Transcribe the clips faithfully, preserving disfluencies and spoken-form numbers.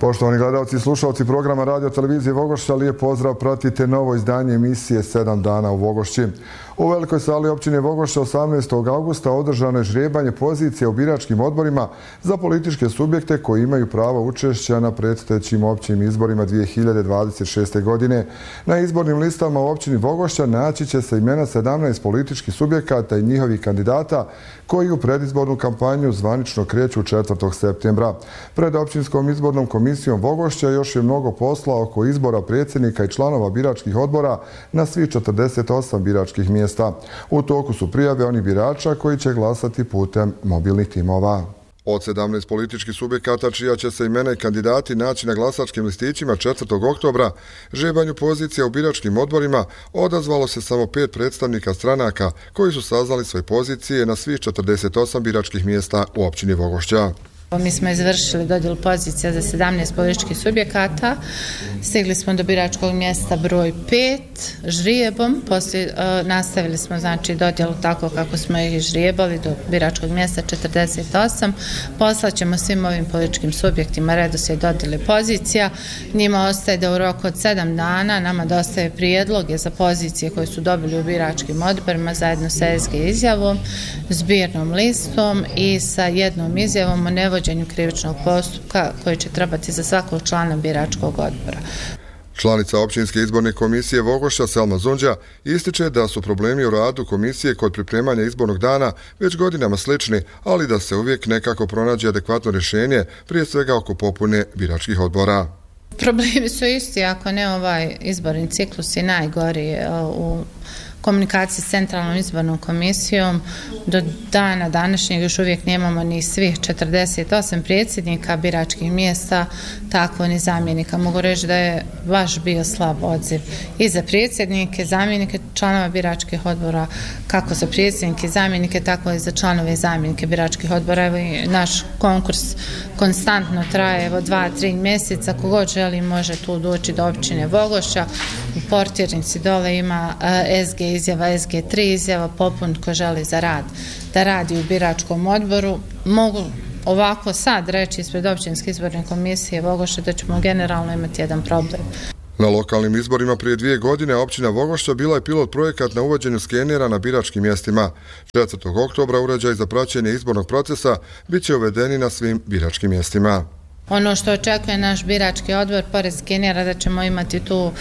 Poštovani gledalci i slušalci programa Radio televizije Vogošća, lijep pozdrav, pratite novo izdanje emisije sedam dana u Vogošći. U velikoj sali općine Vogošća osamnaestog augusta održano je žrijebanje pozicija u biračkim odborima za političke subjekte koji imaju pravo učešća na predstojećim općim izborima dvije hiljade dvadeset šeste. godine. Na izbornim listama u općini Vogošća naći će se imena sedamnaest političkih subjekata i njihovih kandidata koji u predizbornu kampanju zvanično kreću četvrtog septembra. Pred općinskom izbornom komisijom Vogošća još je mnogo posla oko izbora predsjednika i članova biračkih odbora na svih četrdeset osam biračkih mjesta. U toku su prijave onih birača koji će glasati putem mobilnih timova. Od sedamnaest političkih subjekata čija će se imena i kandidati naći na glasačkim listićima četvrtog oktobra, žrebanju pozicija u biračkim odborima odazvalo se samo pet predstavnika stranaka koji su saznali svoje pozicije na svih četrdeset osam biračkih mjesta u općini Vogošća. Mi smo izvršili dodjelu pozicija za sedamnaest političkih subjekata. Stigli smo do biračkog mjesta broj pet žrijebom. Poslije uh, nastavili smo znači dodjelu tako kako smo ih žrijebali do biračkog mjesta četrdeset osam. Poslaćemo svim ovim političkim subjektima redoslijed dodjele pozicija. Njima ostaje da u roku od sedam dana nama dostave prijedloge za pozicije koje su dobili u biračkim odborima zajedno sa S G izjavom, zbirnom listom i sa jednom izjavom o nevođenju krivičnog postupka koji će trebati za svakog člana biračkog odbora. Članica općinske izborne komisije Vogošća Selma Zundja ističe da su problemi u radu komisije kod pripremanja izbornog dana već godinama slični, ali da se uvijek nekako pronađe adekvatno rješenje, prije svega oko popune biračkih odbora. Problemi su isti, ako ne ovaj izborni ciklus i najgori u komunikaciji s centralnom izbornom komisijom. Do dana današnjeg još uvijek nemamo ni svih četrdeset osam predsjednika biračkih mjesta, tako ni zamjenika. Mogu reći da je baš bio slab odziv i za predsjednike, zamjenike članova biračkih odbora, kako za predsjednike, zamjenike, tako i za članove i zamjenike biračkih odbora. Evo i naš konkurs konstantno traje evo dva, tri mjeseca. Kogod želi može tu doći do općine Vogošća. U portirnici dole ima uh, S G izjava, S G tri izjava, popun ko želi za rad da radi u biračkom odboru. Mogu ovako sad reći ispred općinske izborne komisije Vogošća da ćemo generalno imati jedan problem. Na lokalnim izborima prije dvije godine općina Vogošća bila je pilot projekat na uvođenju skenera na biračkim mjestima. četvrtog oktobra uređaj za praćenje izbornog procesa bit će uvedeni na svim biračkim mjestima. Ono što očekuje naš birački odbor, pored skenera, da ćemo imati tu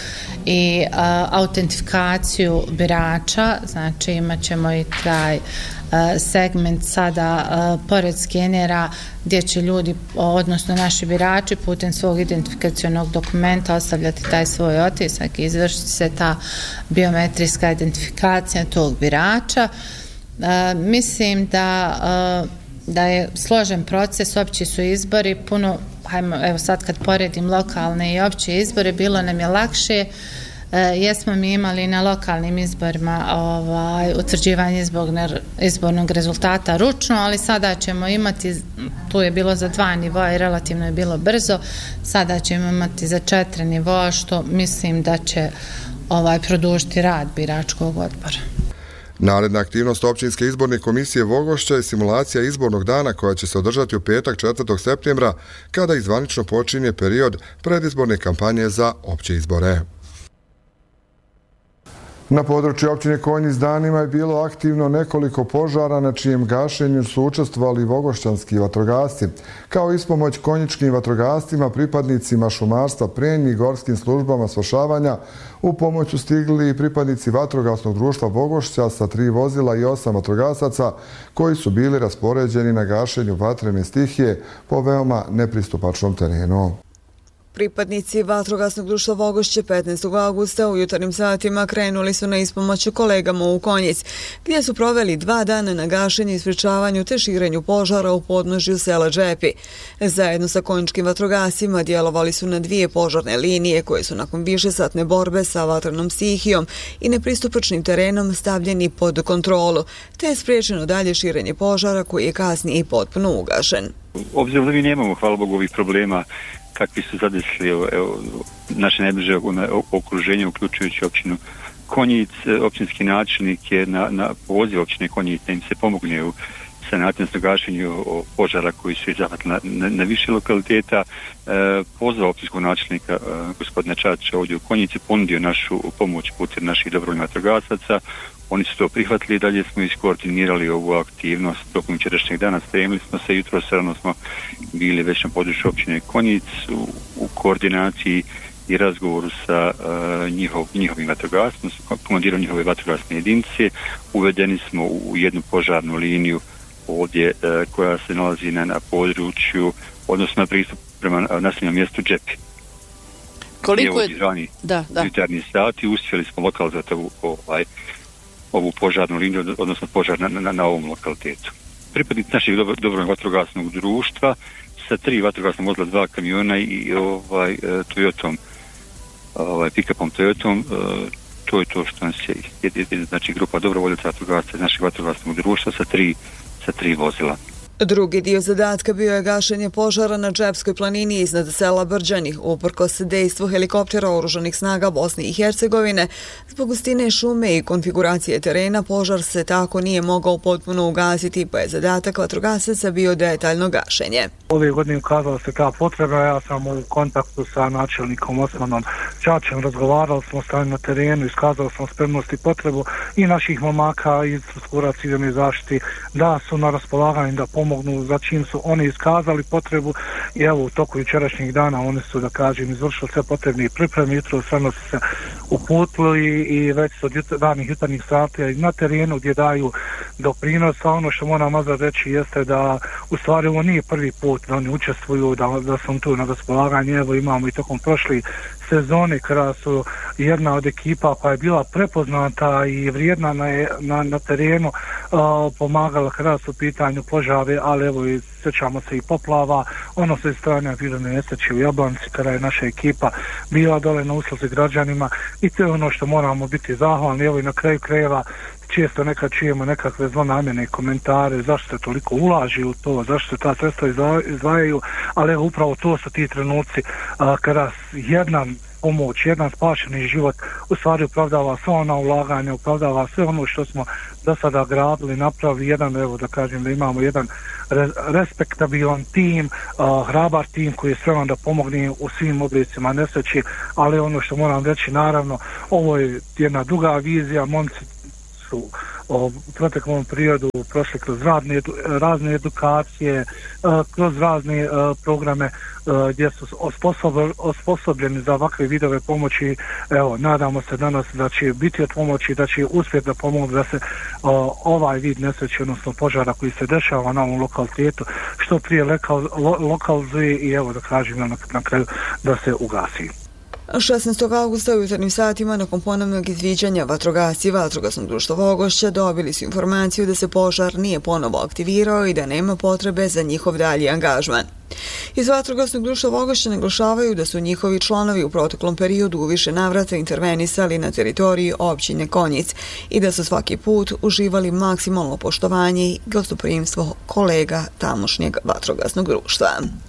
i a, autentifikaciju birača, znači imat ćemo i taj a, segment sada a, pored skenera gdje će ljudi, odnosno naši birači, putem svog identifikacionog dokumenta ostavljati taj svoj otisak i izvršiti se ta biometrijska identifikacija tog birača. A, mislim da a, da je složen proces, opći su izbori, puno, hajmo, evo sad kad poredim lokalne i opće izbore, bilo nam je lakše, e, jesmo mi imali na lokalnim izborima ovaj, utvrđivanje izbornog, izbornog rezultata ručno, ali sada ćemo imati, tu je bilo za dva nivoa i relativno je bilo brzo, sada ćemo imati za četiri nivoa, što mislim da će ovaj, produžiti rad biračkog odbora. Naredna aktivnost općinske izborne komisije Vogošća je simulacija izbornog dana koja će se održati u petak četvrtog septembra kada izvanično počinje period predizborne kampanje za opće izbore. Na području općine Konjic danima je bilo aktivno nekoliko požara na čijem gašenju su učestvovali vogošćanski vatrogasci. Kao ispomoć konjičkim vatrogascima, pripadnicima šumarstva, Prenj i gorskim službama spašavanja, u pomoć su stigli i pripadnici vatrogasnog društva Vogošća sa tri vozila i osam vatrogasaca koji su bili raspoređeni na gašenju vatrene stihije po veoma nepristupačnom terenu. Pripadnici vatrogasnog društva Vogošće petnaestog augusta u jutarnjim satima krenuli su na ispomoć kolegama u Konjic, gdje su proveli dva dana na gašenju i sprečavanju te širenju požara u podnožju sela Džepi. Zajedno sa konjičkim vatrogasima djelovali su na dvije požarne linije koje su nakon višesatne borbe sa vatrenom stihijom i nepristupačnim terenom stavljeni pod kontrolu, te je spriječeno dalje širenje požara koji je kasnije i potpuno ugašen. Obzirom da mi nemamo, hvala Bogu, ovih problema kakvi su zadesili evo, evo, naše najbliže okruženje, uključujući općinu Konjic, općinski načelnik je na, na poziv općine Konjic da im se pomogne u sanaciji, odnosno gašenju požara koji su zahvatili na, na, na više lokaliteta. E, pozvao općinskog načelnika e, gospodina Čačića ovdje u Konjici, ponudio našu pomoć putem naših dobrovoljnih vatrogasaca. Oni su to prihvatili i dalje smo iskoordinirali ovu aktivnost tokom jučerašnjeg dana. Spremili smo se jutros, rano smo bili već na području općine Konjic u, u koordinaciji i razgovoru sa uh, njihov, njihovim vatrogasnom, komandirom njihove vatrogasne jedinice. Uvedeni smo u jednu požarnu liniju ovdje uh, koja se nalazi na, na području, odnosno na pristup prema naseljenom mjestu Džepi. Koliko je... Rani, da, da. jutarnji sati uspjeli smo lokalizati ovu, ovaj, ovu požarnu liniju, odnosno požar na, na, na ovom lokalitetu. Pripadnici našeg dobro, dobrovoljnog vatrogasnog društva sa tri vatrogasna vozila, dva kamiona i ovaj, Toyotom, ovaj, pick-upom Toyotom, to je to što nas je, je, je znači grupa dobrovoljaca vatrogasca iz našeg vatrogasnog društva sa tri, sa tri vozila. Drugi dio zadatka bio je gašenje požara na Džepskoj planini iznad sela Brđani. Uprkos dejstvu helikoptera oružanih snaga Bosne i Hercegovine, zbog gustine šume i konfiguracije terena, požar se tako nije mogao potpuno ugasiti, pa je zadatak vatrogasaca bio detaljno gašenje. Ove godine ukazala se ta potreba, ja sam u kontaktu sa načelnikom Osmanom Čačem, razgovarali smo stanje na terenu, iskazali smo spremnost i potrebu i naših momaka iz Skura civilne zaštiti da su na raspolaganju da pomogu za čim su oni iskazali potrebu i evo u toku jučerašnjih dana oni su, da kažem, izvršili sve potrebne pripreme. Jutro sve su se uputili i već su od jut, ranih jutarnjih sati na terenu gdje daju doprinos. A ono što moram nazad reći jeste da u stvari ovo nije prvi put da oni učestvuju, da, da sam tu na raspolaganju. Evo imamo i tokom prošli sezone kada su jedna od ekipa koja je bila prepoznata i vrijedna na, na, na terenu uh, pomagala kada su u pitanju požave, ali evo i sjećamo se i poplava, ono se strane prirodne nesreće u Jablanici kada je naša ekipa bila dole na usluzi građanima i to je ono što moramo biti zahvalni. Evo i na kraju krajeva često nekad čujemo nekakve zlonamjerne komentare, zašto se toliko ulaži u to, zašto se ta sredstva izdvajaju, ali evo upravo to su ti trenuci a, kada jedna pomoć, jedan spašeni život u stvari opravdava sva ona ulaganja, opravdava sve ono što smo do sada gradili, napravili jedan, evo da kažem da imamo jedan re, respektabilan tim, a, hrabar tim koji je spreman da pomogne u svim oblicima nesreći, ali ono što moram reći, naravno, ovo je jedna druga vizija, momci su u proteklom periodu prošli kroz razne, razne edukacije, kroz razne programe gdje su osposobljeni za ovakve vidove pomoći. Evo, nadamo se danas da će biti od pomoći, da će uspjeti da pomogu da se ovaj vid nesreće, odnosno požara koji se dešava na ovom lokalitetu, što prije lokal, lo, lokalizuje i evo da kažem na, na kraju da se ugasi. šesnaestog augusta u jutarnjim satima nakon ponovnog izviđanja vatrogasci Vatrogasnog društva Vogošća dobili su informaciju da se požar nije ponovo aktivirao i da nema potrebe za njihov dalji angažman. Iz Vatrogasnog društva Vogošća naglašavaju da su njihovi članovi u proteklom periodu u više navrata intervenisali na teritoriji općine Konjic i da su svaki put uživali maksimalno poštovanje i gostoprimstvo kolega tamošnjeg Vatrogasnog društva.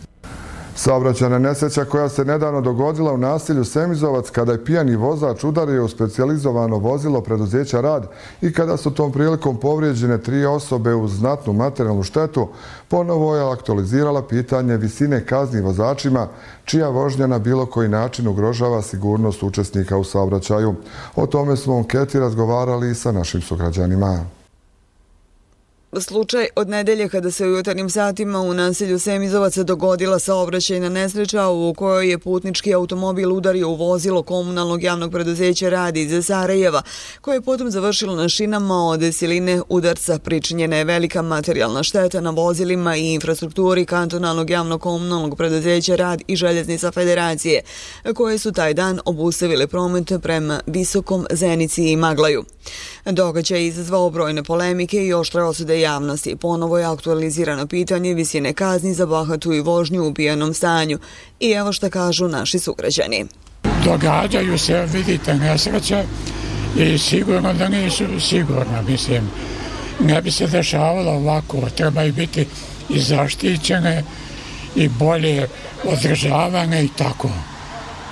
Saobraćajna nesreća koja se nedavno dogodila u naselju Semizovac kada je pijani vozač udario u specijalizovano vozilo preduzeća Rad i kada su tom prilikom povrijeđene tri osobe uz znatnu materijalnu štetu, ponovo je aktualizirala pitanje visine kazni vozačima čija vožnja na bilo koji način ugrožava sigurnost učesnika u saobraćaju. O tome smo u anketi razgovarali i sa našim sugrađanima. Slučaj od nedelje kada se u jutarnjim satima u naselju Semizovac dogodila saobraćajna nesreća u kojoj je putnički automobil udario u vozilo komunalnog javnog preduzeća Rad iz Sarajeva, koje je potom završilo na šinama. Od siline udarca pričinjena je velika materijalna šteta na vozilima i infrastrukturi kantonalnog javnog komunalnog preduzeća Rad i Željeznica Federacije, koje su taj dan obustavile promet prema Visokom, Zenici i Maglaju. Događaj je izazvao brojne polemike i oštre osude javnosti. Ponovo je aktualizirano pitanje visine kazni za bahatu i vožnju u pijanom stanju. I evo šta kažu naši sugrađani. Događaju se, vidite, nesreće i sigurno da nisu sigurno, mislim. Ne bi se dešavalo ovako, trebaju biti i zaštićene i bolje održavane i tako.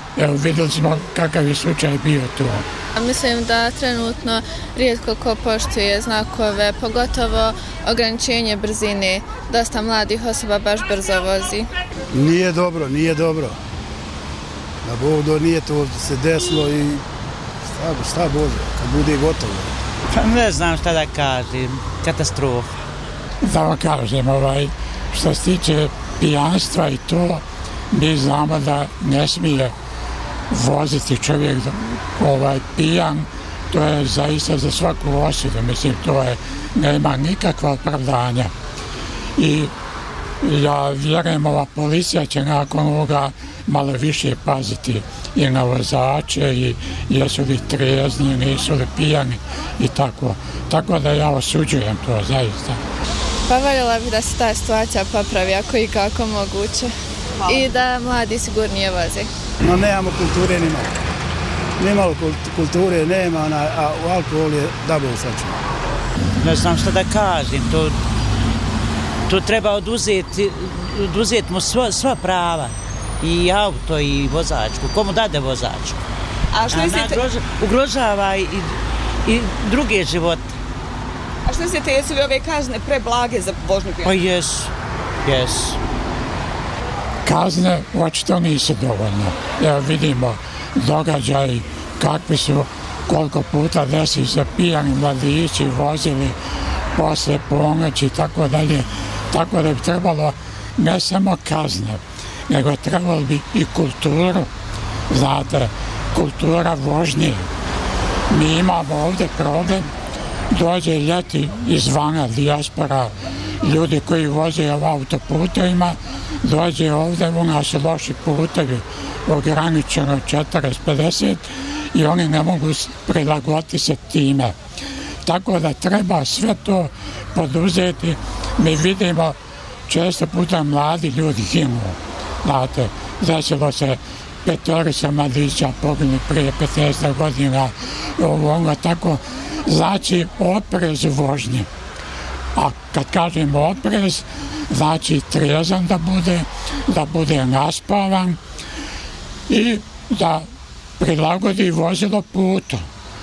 Evo, vidjeli smo kakav je slučaj bio tu. Mislim da trenutno rijetko ko poštuje znakove, pogotovo ograničenje brzine. Dosta mladih osoba baš brzo vozi. Nije dobro, nije dobro. Na Bogu nije to se desilo i šta, šta Bože, kad bude gotovo. Pa ne znam šta da kažem, katastrofa. Da vam kažem, ovaj, što se tiče pijanstva i to, mi znamo da ne smije voziti čovjek ovaj, pijan, to je zaista za svaku osudu, mislim, to je, nema nikakva opravdanja. I ja vjerujem, ova policija će nakon ovoga malo više paziti i na vozače, i jesu li trijezni, nisu li pijani i tako. Tako da ja osuđujem to, zaista. Pa voljela bih da se ta situacija popravi ako i kako moguće. I da mladi sigurnije voze. No, nemamo kulture ni malo. Ni malo kulture nema, a u alkohol je double sačuvan. Ne znam šta da kažem, to, to treba oduzeti, oduzeti mu sva, sva prava. I auto i vozačku. Komu dade vozačku? A što mislite? Ugrožava i, i druge živote. A što mislite, jesu li ove kazne preblage za vožnju pijana? Pa jesu, jesu. Kazne očito nisu dovoljne. Evo vidimo događaj kakvi su, koliko puta desi se pijani mladići vozili posle ponoći i tako dalje. Tako da bi trebalo ne samo kazne, nego trebalo bi i kulturu, znate, kultura vožnje. Mi imamo ovdje problem, dođe ljeti izvana dijaspora, ljudi koji voze u autoputovima, dođe ovdje, u nas su loši putevi, ograničeno četrdeset pedeset i oni ne mogu prilagoditi se time. Tako da treba sve to poduzeti. Mi vidimo često puta mladi ljudi ginu. Znate, desilo se petorica mladića poginu prije petnaest godina, ovo, tako, znači oprez u vožnji. A kad kažem oprez, znači trijezan da bude, da bude naspavan i da prilagodi vozilo putu.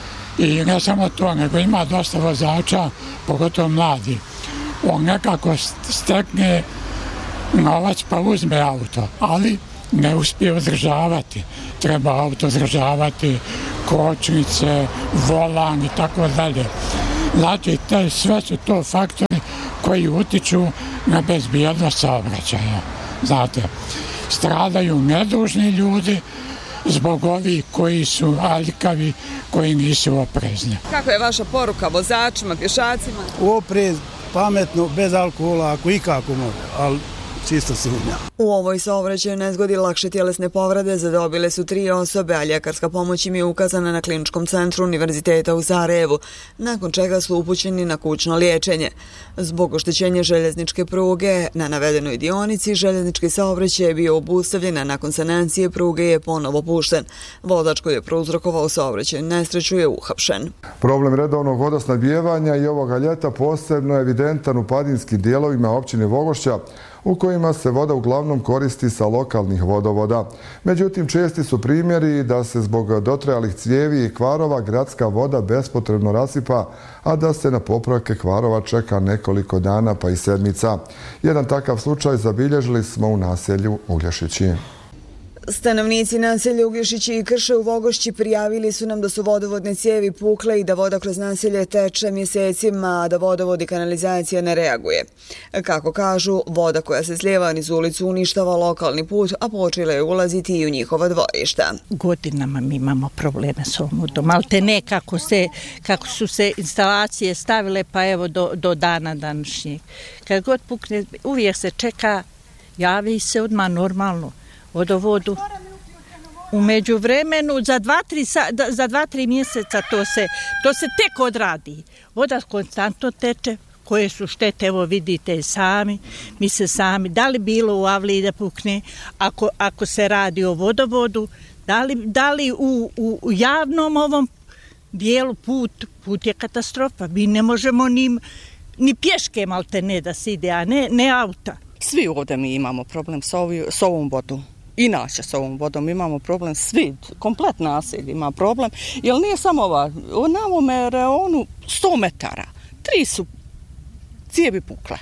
I ne samo to, nego ima dosta vozača, pogotovo mladi. On nekako stekne novac pa uzme auto, ali ne uspije održavati. Treba auto održavati, kočnice, volan i tako dalje. Znači, te, sve su to faktori koji utiču na bezbjednost saobraćaja. Znate, stradaju nedužni ljudi zbog ovih koji su aljkavi, koji nisu oprezni. Kako je vaša poruka vozačima, pješacima? Oprez, pametno, bez alkohola, ako i kako može, ali čisto sumnja. U ovoj saobraćaju nezgodi lakše tjelesne povrede zadobile su tri osobe, a ljekarska pomoć im je ukazana na Kliničkom centru Univerziteta u Sarajevu, nakon čega su upućeni na kućno liječenje. Zbog oštećenja željezničke pruge na navedenoj dionici željeznički saobraćaj je bio obustavljen, a nakon sanacije pruge je ponovo pušten. Vozač koji je prouzrokovao saobraćajnu nesreću je uhapšen. Problem redovnog vodosnabdijevanja i ovoga ljeta posebno je evidentan u padinskim dijelovima općine Vogošća, u kojima se voda uglavnom koristi sa lokalnih vodovoda. Međutim, česti su primjeri da se zbog dotrajalih cijevi i kvarova gradska voda bespotrebno rasipa, a da se na popravke kvarova čeka nekoliko dana pa i sedmica. Jedan takav slučaj zabilježili smo u naselju Uglješići. Stanovnici naselja Uglješići i Krše u Vogošći prijavili su nam da su vodovodne cijevi pukle i da voda kroz naselje teče mjesecima, a da vodovod i kanalizacija ne reaguje. Kako kažu, voda koja se slijeva niz ulicu uništava lokalni put, a počela je ulaziti i u njihova dvorišta. Godinama mi imamo probleme s ovom vodom, ali te ne kako, se, kako su se instalacije stavile, pa evo do, do dana današnjeg. Kad god pukne, uvijek se čeka, javi se odmah normalno vodovodu. U međuvremenu za dva, tri, za dva, tri mjeseca to se, to se tek odradi. Voda konstantno teče, koje su štete, evo vidite sami, mi se sami, da li bilo u avliji da pukne, ako, ako se radi o vodovodu, da li, da li u, u, u javnom ovom dijelu put, put je katastrofa. Mi ne možemo ni, ni pješke malte ne da se ide, a ne, ne auta. Svi ovdje mi imamo problem s, ovi, s ovom vodom. Inače s ovom vodom imamo problem, svi, komplet naselje ima problem, jer nije samo ova, na ovome reonu sto metara, tri su cijevi pukle.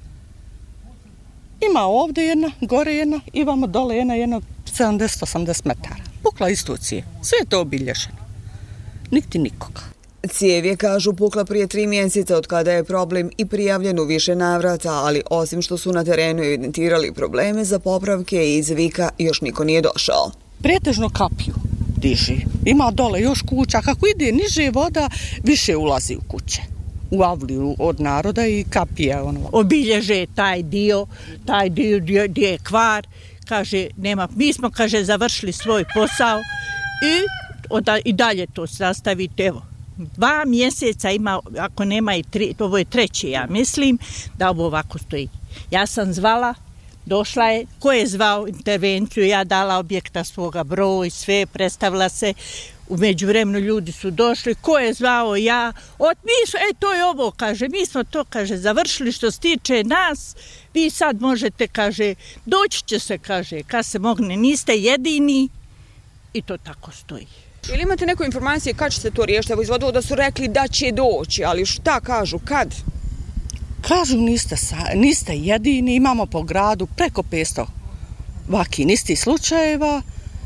Ima ovdje jedna, gore jedna, i vamo dole jedna, jedna sedamdeset do osamdeset metara. Pukla isto cijev, sve je to obilješeno, niti nikoga. Cijev je, kažu, pukla prije tri mjeseca od kada je problem i prijavljen u više navrata, ali osim što su na terenu evidentirali probleme za popravke i izvika, još niko nije došao. Pretežno kapiju diži. Ima dole još kuća. Kako ide niže voda, više ulazi u kuće. U avliju od naroda i kapije. Ono. Obilježe taj dio, taj dio gdje je kvar. Kaže, nema, mi smo, kaže, završili svoj posao i, oda, i dalje to sastavite, evo. Dva mjeseca ima, ako nema i tri, ovo je treći, ja mislim, da ovo ovako stoji. Ja sam zvala, došla je, ko je zvao intervenciju, ja dala objekta svoga broj, sve, predstavila se, u međuvremenu ljudi su došli, ko je zvao, ja, od mi su, e, to je ovo, kaže, mi smo to, kaže, završili što se tiče nas, vi sad možete, kaže, doći će se, kaže, kad se mogne, niste jedini, i to tako stoji. Ili imate neku informaciju kad će se to riješiti? Evo iz vodovoda su rekli da će doći, ali šta kažu, kad? Kažu niste, niste jedini, imamo po gradu preko petsto vaki nistih slučajeva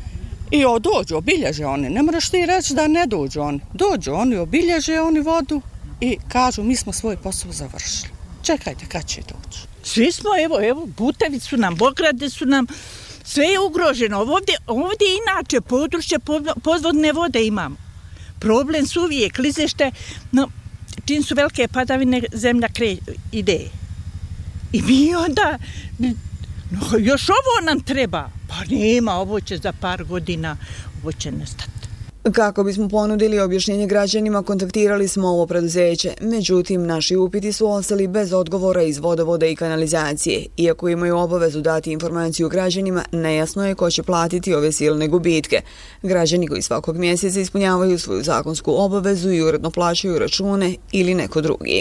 i o, dođu, obilježe oni. Ne moraš ti reći da ne dođu oni. Dođu oni, obilježe oni vodu i kažu mi smo svoj posao završili. Čekajte kad će doći. Svi smo, evo, evo, putevi su nam, ograde su nam, sve je ugroženo. Ovdje, ovdje inače područje podvodne vode imamo. Problem su uvijek klizište, no, čim su velike padavine, zemlja kre, ide. I mi onda, no, još ovo nam treba. Pa nema, ovo će za par godina, ovo će nestati. Kako bismo ponudili objašnjenje građanima, kontaktirali smo ovo preduzeće. Međutim, naši upiti su ostali bez odgovora iz vodovoda i kanalizacije. Iako imaju obavezu dati informaciju građanima, nejasno je ko će platiti ove silne gubitke. Građani koji svakog mjeseca ispunjavaju svoju zakonsku obavezu i uredno plaćaju račune ili neko drugi.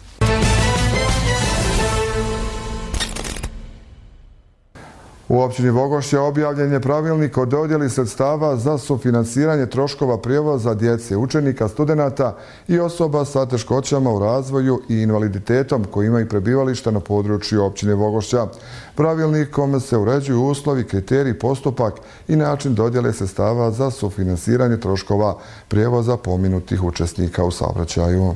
U općini Vogošća objavljen je pravilnik o dodjeli sredstava za sufinansiranje troškova prijevoza djece, učenika, studenata i osoba sa teškoćama u razvoju i invaliditetom koji imaju prebivališta na području općine Vogošća. Pravilnikom se uređuju uslovi, kriteriji, postupak i način dodjele sredstava za sufinansiranje troškova prijevoza pomenutih učesnika u saobraćaju.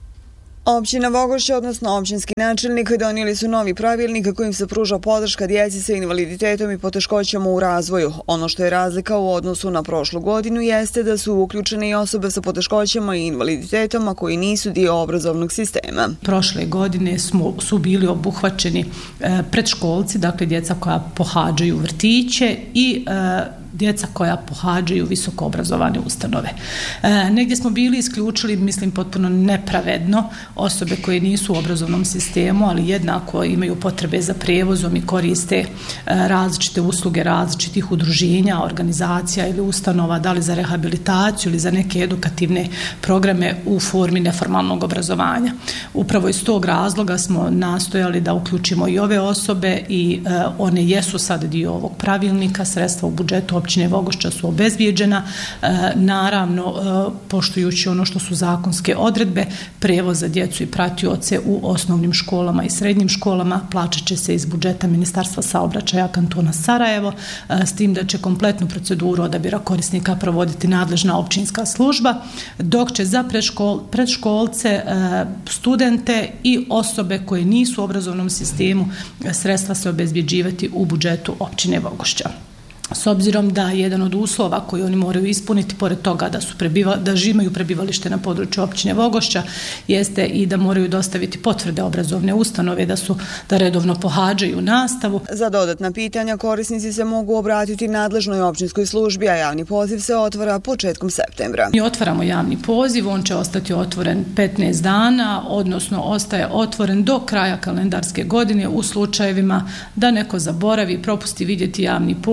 Općina Vogošća, odnosno općinski načelnik, donijeli su novi pravilnik kojim se pruža podrška djeci sa invaliditetom i poteškoćama u razvoju. Ono što je razlika u odnosu na prošlu godinu jeste da su uključene i osobe sa poteškoćama i invaliditetom, a koji nisu dio obrazovnog sistema. Prošle godine smo, su bili obuhvaćeni e, predškolci, dakle djeca koja pohađaju vrtiće i e, djeca koja pohađaju visoko obrazovane ustanove. E, negdje smo bili isključili, mislim potpuno nepravedno, osobe koje nisu u obrazovnom sistemu, ali jednako imaju potrebe za prijevozom i koriste e, različite usluge različitih udruženja, organizacija ili ustanova, da li za rehabilitaciju ili za neke edukativne programe u formi neformalnog obrazovanja. Upravo iz tog razloga smo nastojali da uključimo i ove osobe i e, one jesu sad dio ovog pravilnika, sredstva u budžetu općine Vogošća su obezbijeđena, e, naravno e, poštujući ono što su zakonske odredbe, prijevoz za djecu i pratioce u osnovnim školama i srednjim školama plaćat će se iz budžeta Ministarstva saobraćaja kantona Sarajevo, e, s tim da će kompletnu proceduru odabira korisnika provoditi nadležna općinska služba, dok će za predškol, predškolce, e, studente i osobe koje nisu u obrazovnom sistemu sredstva se obezbjeđivati u budžetu općine Vogošća. S obzirom da jedan od uslova koji oni moraju ispuniti, pored toga da su prebiva, da imaju prebivalište na području općine Vogošća, jeste i da moraju dostaviti potvrde obrazovne ustanove da su da redovno pohađaju nastavu. Za dodatna pitanja korisnici se mogu obratiti nadležnoj općinskoj službi, a javni poziv se otvara početkom septembra. Mi otvaramo javni poziv, on će ostati otvoren petnaest dana, odnosno ostaje otvoren do kraja kalendarske godine u slučajevima da neko zaboravi, propusti vidjeti javni poziv. Mi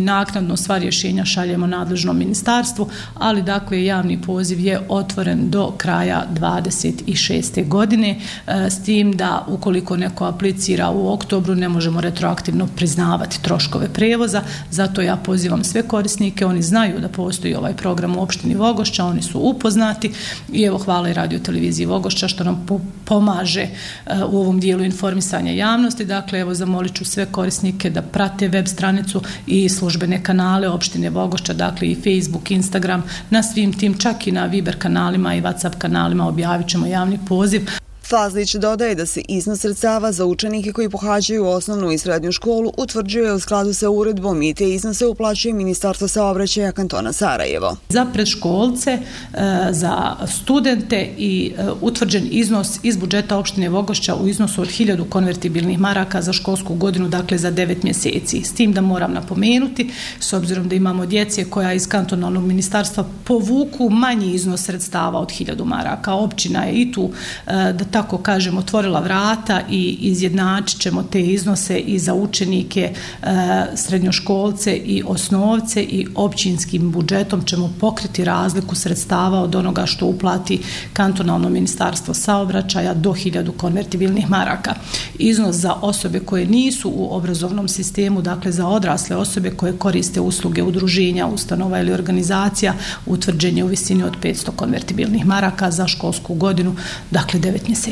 naknadno sva rješenja šaljemo nadležnom ministarstvu, ali dakle javni poziv je otvoren do kraja dvadeset šeste godine, s tim da ukoliko neko aplicira u oktobru ne možemo retroaktivno priznavati troškove prevoza, zato ja pozivam sve korisnike, oni znaju da postoji ovaj program u opštini Vogošća, oni su upoznati i evo hvala i radio televiziji Vogošća što nam pomaže u ovom dijelu informisanja javnosti. Dakle, evo zamolit ću sve korisnike da prate web stranicu i službene kanale opštine Vogošća, dakle i Facebook, Instagram, na svim tim, čak i na Viber kanalima i WhatsApp kanalima objavit ćemo javni poziv. Fazlić dodaje da se iznos sredstava za učenike koji pohađaju osnovnu i srednju školu utvrđuje u skladu sa uredbom i te iznose uplaćuje Ministarstvo saobraćaja kantona Sarajevo. Za predškolce, za studente i utvrđen iznos iz budžeta opštine Vogošća u iznosu od hiljadu konvertibilnih maraka za školsku godinu, dakle za devet mjeseci. S tim da moram napomenuti, s obzirom da imamo djece koja iz kantonalnog ministarstva povuku manji iznos sredstava od hiljadu maraka. Općina je i tu, da tako kažem, otvorila vrata i izjednačit ćemo te iznose i za učenike, srednjoškolce i osnovce i općinskim budžetom ćemo pokriti razliku sredstava od onoga što uplati kantonalno ministarstvo saobraćaja do hiljadu konvertibilnih maraka. Iznos za osobe koje nisu u obrazovnom sistemu, dakle za odrasle osobe koje koriste usluge udruženja, ustanova ili organizacija, utvrđen je u visini od petsto konvertibilnih maraka za školsku godinu, dakle devet mjeseci.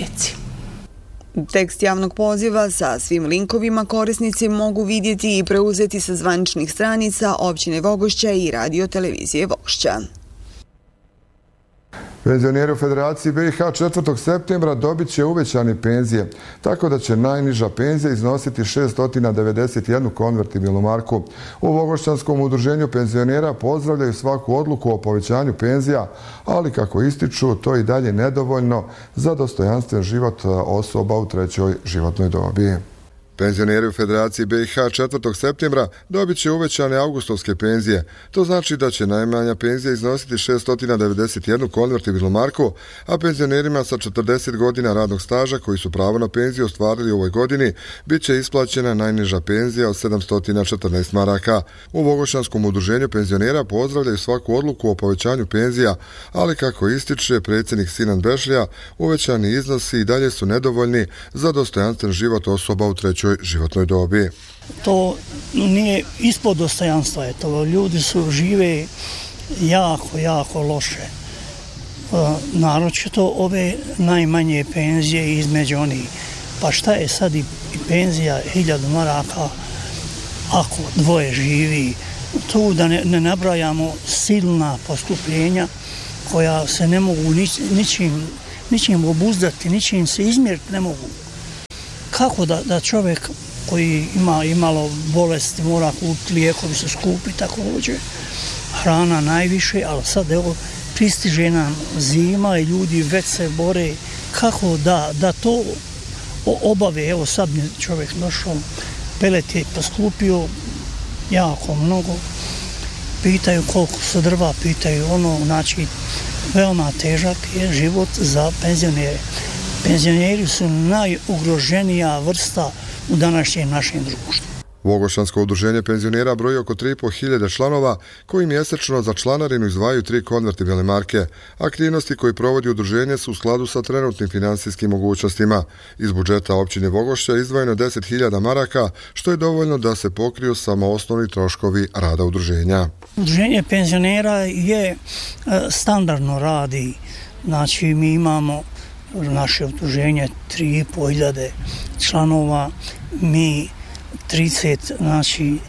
Tekst javnog poziva sa svim linkovima korisnici mogu vidjeti i preuzeti sa zvaničnih stranica općine Vogošća i radio televizije Vogošća. Penzioneri u Federaciji B i H četvrtog septembra dobit će uvećane penzije, tako da će najniža penzija iznositi šesto devedeset jednu konvertibilnu marku. U Vogošćanskom udruženju penzionera pozdravljaju svaku odluku o povećanju penzija, ali kako ističu, to je i dalje nedovoljno za dostojanstven život osoba u trećoj životnoj dobi. Penzioneri u Federaciji B i H četvrtog septembra dobit će uvećane avgustovske penzije. To znači da će najmanja penzija iznositi šesto devedeset jednu konvertibilnu marku, a penzionerima sa četrdeset godina radnog staža koji su pravo na penziju ostvarili u ovoj godini bit će isplaćena najniža penzija od sedamsto četrnaest maraka. U Vogošćanskom udruženju penzionera pozdravljaju svaku odluku o povećanju penzija, ali kako ističe predsjednik Sinan Bešlija, uvećani iznosi i dalje su nedovoljni za dostojanstven život osoba u trećoj životnoj dobi. To nije ispod dostojanstva, je to. Ljudi su žive jako, jako loše. E, naročito ove najmanje penzije između onih. Pa šta je sad i, i penzija hiljadu maraka ako dvoje živi? Tu da ne, ne nabrajamo silna poskupljenja koja se ne mogu nič, ničim, ničim obuzdati, ničim se izmjeriti ne mogu. Kako da, da čovjek koji ima imalo bolesti mora kupiti, lijekovi su skupi također, hrana najviše, ali sad evo pristiže nam zima i ljudi već se bore kako da, da to obave. Evo sad mi čovjek došao, pelet je poskupio jako mnogo, pitaju koliko su drva, pitaju ono, znači veoma težak je život za penzionere. Penzioneri su najugroženija vrsta u današnjem našem društvu. Vogošćansko udruženje penzionera broji oko tri i po hiljade članova koji mjesečno za članarinu izdvajaju tri konvertibilne marke. Aktivnosti koje provodi udruženje su u skladu sa trenutnim finansijskim mogućnostima. Iz budžeta općine Vogošća je izdvojeno deset hiljada maraka, što je dovoljno da se pokriju samo osnovni troškovi rada udruženja. Udruženje penzionera je standardno radi, znači mi imamo naše udruženje tri i po hiljade članova, mi trideset, znači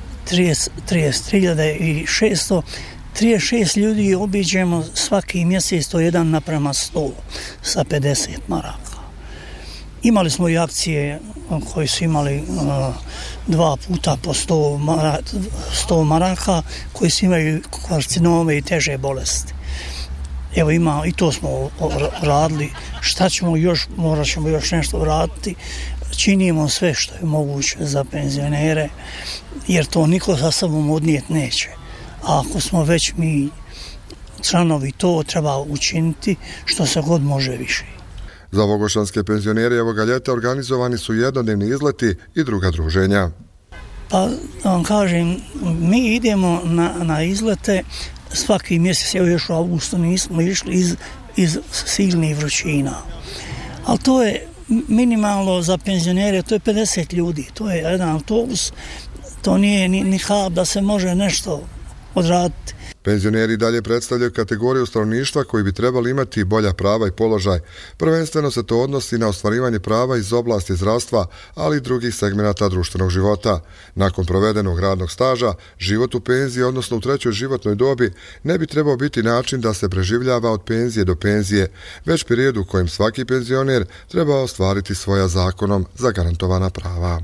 trideset tri hiljade šesto, trideset šest ljudi obiđemo svaki mjesec, to jedan naprema sto sa pedeset maraka. Imali smo i akcije koje su imali uh, dva puta po sto, mara, sto maraka, koji su imaju karcinome i teže bolesti. Evo ima, i to smo radili, šta ćemo još, morat ćemo još nešto vratiti, činimo sve što je moguće za penzionere, jer to niko sa sobom odnijeti neće. A ako smo već mi članovi, to treba učiniti što se god može više. Za vogošćanske penzionere ovoga ljeta organizovani su jednodnevni izleti i druga druženja. Pa da vam kažem, mi idemo na, na izlete svaki mjesec, evo još u augustu nismo išli iz, iz silnih vrućina. Ali to je minimalno za penzionere, to je pedeset ljudi, to je jedan autobus, to nije ni, ni hab da se može nešto odraditi. Penzioneri dalje predstavljaju kategoriju stanovništva koji bi trebali imati bolja prava i položaj. Prvenstveno se to odnosi na ostvarivanje prava iz oblasti zdravstva, ali i drugih segmenata društvenog života. Nakon provedenog radnog staža, život u penziji, odnosno u trećoj životnoj dobi, ne bi trebao biti način da se preživljava od penzije do penzije, već period u kojem svaki penzioner treba ostvariti svoja zakonom zagarantovana prava.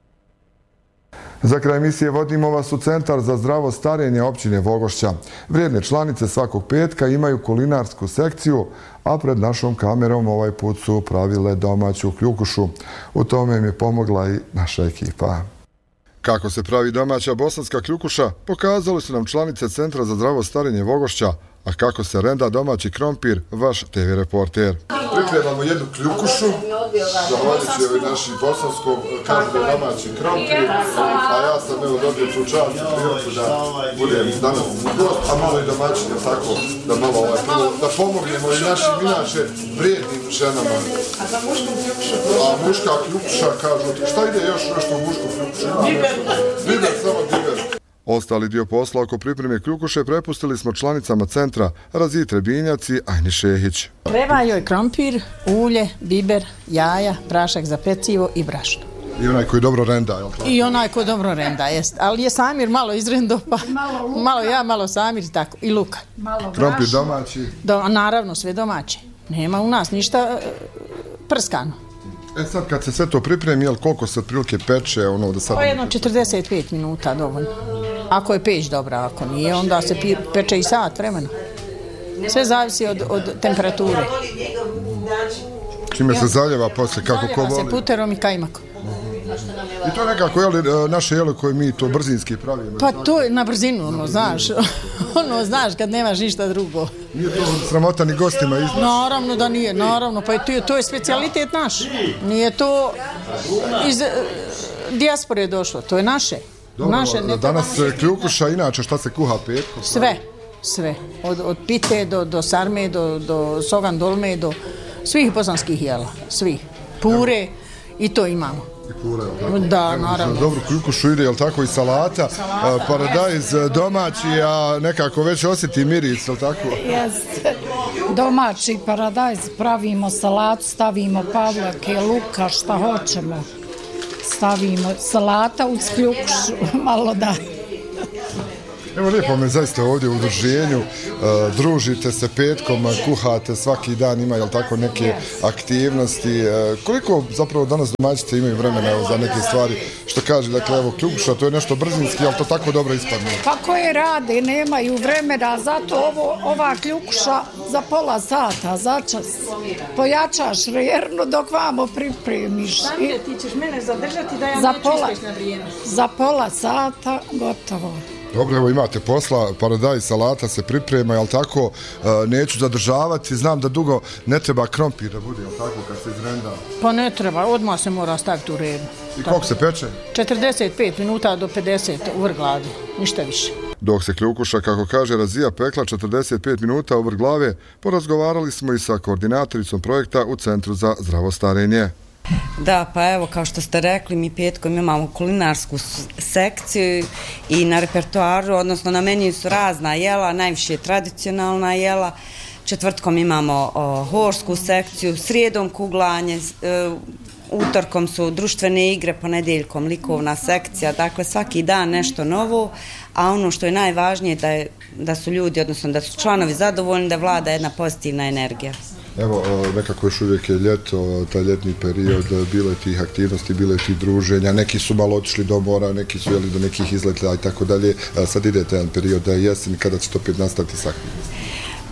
Za kraj emisije vodimo vas u Centar za zdravo starenje općine Vogošća. Vrijedne članice svakog petka imaju kulinarsku sekciju, a pred našom kamerom ovaj put su pravile domaću kljukušu. U tome im je pomogla i naša ekipa. Kako se pravi domaća bosanska kljukuša, pokazali su nam članice Centra za zdravo starenje Vogošća, a kako se renda domaći krompir, vaš te ve reporter. Pripremamo jednu kljukušu, zahvaljujući ovoj našim bosanskom, kažu da je domaći krompir, a ja sam evo dobio tu čast i priliku da budem danas gost, a malo i domaćin, tako, da malo ovaj prvo, da pomognemo i našim inače vrijednim ženama. A za mušku kljukušu? A muška kljukuša, kažu, šta ide još nešto u mušku kljukušu? Biber. Biber, samo biber. Ostali dio posla oko pripreme kljukuše prepustili smo članicama centra Raziji Trebinjac i Ajni Šehić. Treba joj krompir, ulje, biber, jaja, prašak za pecivo i brašno. I onaj koji dobro renda, je li tako? I onaj koji dobro renda, jest. Ali je Samir malo izrendo, pa malo, malo ja, malo Samir i tako. I luka. Krompir domaći? Do, naravno, sve domaće. Nema u nas ništa prskano. E sad kad se sve to pripremi, jel koliko se otprilike peče? Ono, da sad... Pa jedno četrdeset pet minuta dovoljno. Ako je peć dobra, ako nije, onda se peče i sat vremena. Sve zavisi od, od temperature. Čime se zaljeva poslije, kako ko voli? Zaljeva se puterom i kajmakom. I to je nekako, jeli, naše jelo koje mi to brzinski pravimo? Pa to je na brzinu, ono, znaš. Ono, znaš, kad nemaš ništa drugo. Nije to sramota ni gostima iznaš? Naravno da nije, naravno. Pa to je, to je specijalitet naš. Nije to iz dijaspore došlo, to je naše. Dobro, naše, danas kljukuša, inače šta se kuha petkom? Sve, sve. Od, od pite do, do sarme, do, do sogan dolme, do svih bosanskih jela. Svih. Pure i to imamo. I pure, jel tako? Da, naravno. Dobru kljukušu ide, jel tako, i salata. salata paradajz domaći, a nekako već osjeti miris, jel tako? Jeste. Domaći paradajz, pravimo salatu, stavimo pavlake, luka, šta hoćemo. Stavimo salata uz kljukušu, malo da. Evo lijepo me zaista ovdje u udruženju, uh, družite se petkom, kuhate svaki dan, ima jel tako neke aktivnosti. Uh, koliko zapravo danas domaćice imaju vremena evo, za neke stvari, što kaže, dakle, evo kljukuša, to je nešto brzinski, ali to tako dobro ispadne? Pa koje rade, nemaju vremena, zato ovo, ova kljukuša za pola sata, začas, pojačaš vjerno dok vamo pripremiš. Sanje, ti ćeš mene zadržati da ja za neću pola, ispeć na vrijeme. Za pola sata, gotovo. Dobro, evo imate posla, paradajz, salata se priprema, jel tako, neću zadržavati, znam da dugo ne treba krompir da bude, jel tako, kad se izrenda? Pa ne treba, odmah se mora staviti u redu. I koliko se peče? četrdeset pet minuta do pedeset u vrh glave, ništa više. Dok se kljukuša, kako kaže Razija, pekla četrdeset pet minuta u vrh glave, porazgovarali smo i sa koordinatoricom projekta u Centru za zdravo starenje. Da, pa evo, kao što ste rekli, mi petkom imamo kulinarsku sekciju i na repertoaru, odnosno na meniju su razna jela, najviše tradicionalna jela. Četvrtkom imamo o, horsku sekciju, srijedom kuglanje, e, utorkom su društvene igre, ponedjeljkom likovna sekcija, dakle svaki dan nešto novo, a ono što je najvažnije da, je, da su ljudi, odnosno da su članovi zadovoljni, da vlada jedna pozitivna energija. Evo, nekako još uvijek je ljeto, taj ljetni period, bilo je tih aktivnosti, bilo je tih druženja, neki su malo otišli do mora, neki su jeli do nekih izleta i tako dalje. Sad ide taj period da je jesen, kada će to opet nastati s aktivnosti?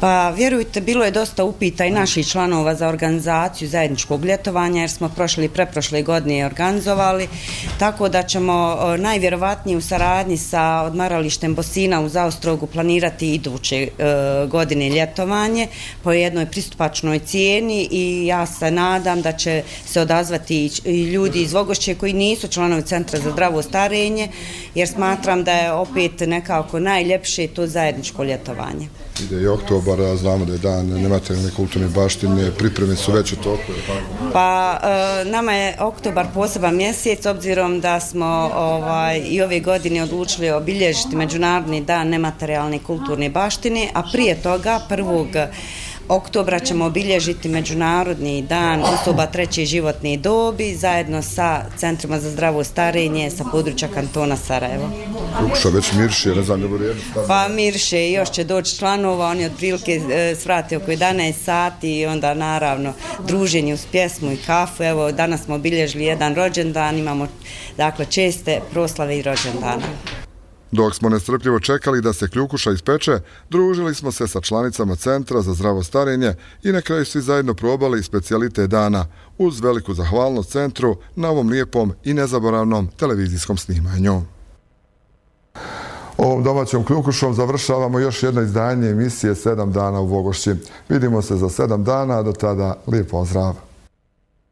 Pa vjerujte, bilo je dosta upita i naših članova za organizaciju zajedničkog ljetovanja, jer smo prošle i preprošle godine organizovali, tako da ćemo najvjerovatnije u saradnji sa odmaralištem Bosina u Zaostrogu planirati iduće e, godine ljetovanje po jednoj pristupačnoj cijeni i ja se nadam da će se odazvati i ljudi iz Vogošće koji nisu članovi Centra za zdravo starenje, jer smatram da je opet nekako najljepše to zajedničko ljetovanje. Ide i oktobar, a znamo da je dan nematerijalne kulturne baštine, pripreme su već u toku. Pa e, nama je oktobar poseban mjesec, obzirom da smo ovaj, i ove godine odlučili obilježiti Međunarodni dan nematerijalne kulturne baštine, a prije toga prvog oktobra ćemo obilježiti Međunarodni dan osoba treće životne dobi zajedno sa Centrima za zdravo starenje sa područja kantona Sarajevo. Klukuša već mirše, ne znam, ne bude jednostavno. Pa mirše, još će doći članova, oni otprilike e, svrate oko jedanaest sati i onda naravno druženje uz pjesmu i kafu. Evo, danas smo obilježili jedan rođendan, imamo dakle česte proslave i rođendana. Dok smo nestrpljivo čekali da se kljukuša ispeče, družili smo se sa članicama Centra za zdravo starenje i na kraju svi zajedno probali specijalitet dana, uz veliku zahvalnost centru na ovom lijepom i nezaboravnom televizijskom snimanju. Ovom domaćom kljukušom završavamo još jedno izdanje emisije sedam dana u Vogošći. Vidimo se za sedam dana, a do tada lijep pozdrav.